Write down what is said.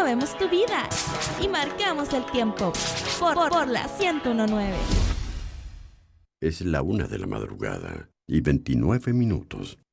movemos tu vida y marcamos el tiempo por la 101.9. Es la 1 de la madrugada y 29 minutos.